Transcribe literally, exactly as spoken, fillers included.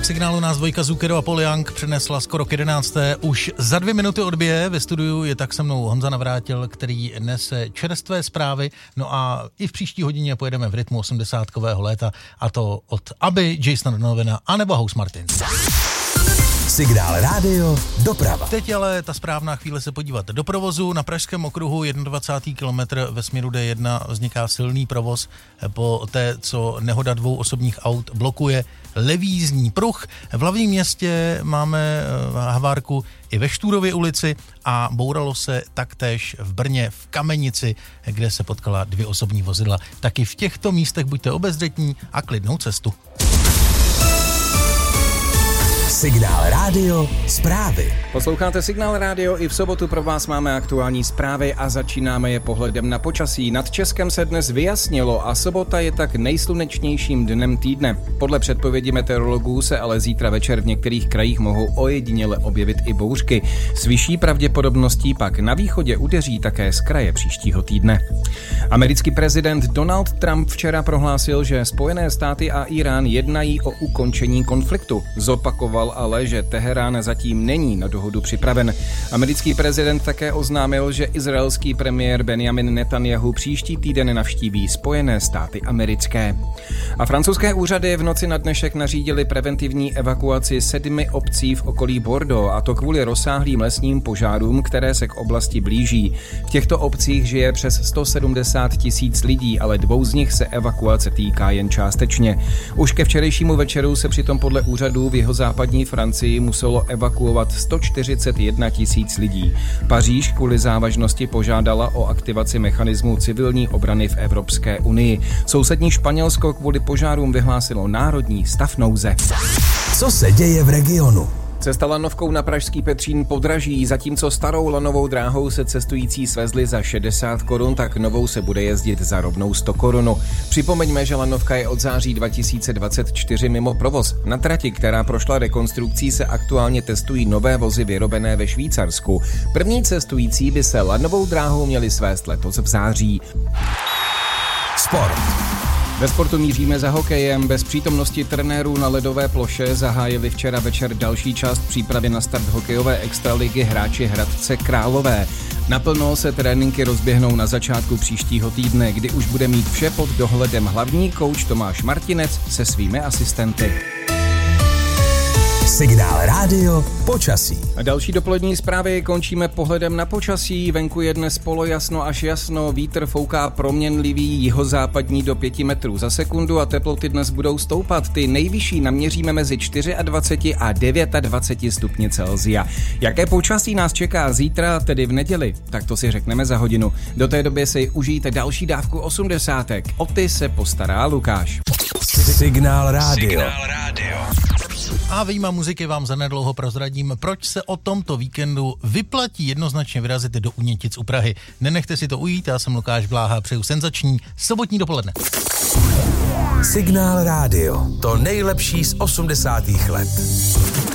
K signálu nás dvojka Zucchero a Paul Young přenesla skoro k jedenácté. Už za dvě minuty odbije ve studiu je tak se mnou Honza Navrátil, který nese čerstvé zprávy. No a i v příští hodině pojedeme v rytmu osmdesátkového léta, a to od Aby, Jasona Donovana anebo House Martins. Signál rádio, doprava. Teď ale ta správná chvíle se podívat do provozu. Na Pražském okruhu dvacátý první kilometr ve směru D jedna vzniká silný provoz po té, co nehoda dvou osobních aut blokuje levý jízdní pruh. V hlavním městě máme havárku i ve Štúrově ulici a bouralo se taktéž v Brně v Kamenici, kde se potkala dvě osobní vozidla. Taky v těchto místech buďte obezřetní a klidnou cestu. Signál rádio, zprávy. Posloucháte Signál rádio, i v sobotu pro vás máme aktuální zprávy a začínáme je pohledem na počasí. Nad Českem se dnes vyjasnilo a sobota je tak nejslunečnějším dnem týdne. Podle předpovědi meteorologů se ale zítra večer v některých krajích mohou ojediněle objevit i bouřky. S vyšší pravděpodobností pak na východě udeří také z kraje příštího týdne. Americký prezident Donald Trump včera prohlásil, že Spojené státy a Irán jednají o ukončení konfliktu. Zopakoval ale, že Teherán zatím není na dohodu připraven. Americký prezident také oznámil, že izraelský premiér Benjamin Netanyahu příští týden navštíví Spojené státy americké. A francouzské úřady v noci na dnešek nařídili preventivní evakuaci sedmi obcí v okolí Bordeaux, a to kvůli rozsáhlým lesním požárům, které se k oblasti blíží. V těchto obcích žije přes sto sedmdesát tisíc lidí, ale dvou z nich se evakuace týká jen částečně. Už ke včerejšímu večeru se přitom podle úřadů v jihozápadní Francii muselo evakuovat sto čtyřicet jedna tisíc lidí. Paříž kvůli závažnosti požádala o aktivaci mechanismu civilní obrany v Evropské unii. Sousední Španělsko kvůli požárům vyhlásilo národní stav nouze. Co se děje v regionu? Cesta lanovkou na pražský Petřín podraží, zatímco starou lanovou dráhou se cestující svezli za šedesát korun, tak novou se bude jezdit za rovnou sto korun. Připomeňme, že lanovka je od září dva tisíce dvacet čtyři mimo provoz. Na trati, která prošla rekonstrukcí, se aktuálně testují nové vozy vyrobené ve Švýcarsku. První cestující by se lanovou dráhou měli svést letos v září. Sport. Ve sportu míříme za hokejem. Bez přítomnosti trenérů na ledové ploše zahájili včera večer další část přípravy na start hokejové extraligy hráči Hradce Králové. Naplno se tréninky rozběhnou na začátku příštího týdne, kdy už bude mít vše pod dohledem hlavní kouč Tomáš Martinec se svými asistenty. Signál rádio, počasí. A další dopolední zprávy končíme pohledem na počasí. Venku je dnes polojasno až jasno, vítr fouká proměnlivý jihozápadní do pěti metrů za sekundu a teploty dnes budou stoupat. Ty nejvyšší naměříme mezi dvacet čtyři a dvacet devět stupni Celsia. Jaké počasí nás čeká zítra, tedy v neděli? Tak to si řekneme za hodinu. Do té doby si užijte další dávku osmdesátek. O ty se postará Lukáš. Signál rádio. Signál rádio. A vyjma muziky vám zanedlouho prozradím, proč se o tomto víkendu vyplatí jednoznačně vyrazit do Unětic u Prahy. Nenechte si to ujít, já jsem Lukáš Bláha, přeju senzační sobotní dopoledne. Signál rádio, to nejlepší z osmdesátých let.